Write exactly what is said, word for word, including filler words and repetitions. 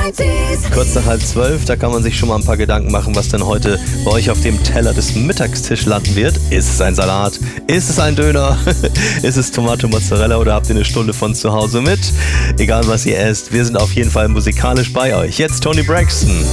Kurz nach halb zwölf, da kann man sich schon mal ein paar Gedanken machen, was denn heute bei euch auf dem Teller des Mittagstisch landen wird. Ist es ein Salat? Ist es ein Döner? Ist es Tomate Mozzarella oder habt ihr eine Stunde von zu Hause mit? Egal was ihr esst, wir sind auf jeden Fall musikalisch bei euch. Jetzt Toni Braxton.